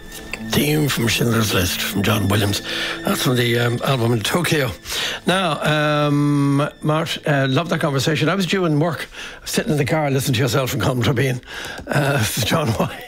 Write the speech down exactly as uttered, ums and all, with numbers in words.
Theme from Schindler's List from John Williams. That's from the um, album in Tokyo. Now, um, Mart, uh, love that conversation. I was due in work, sitting in the car listening to yourself and Colm Trabine, uh, John White.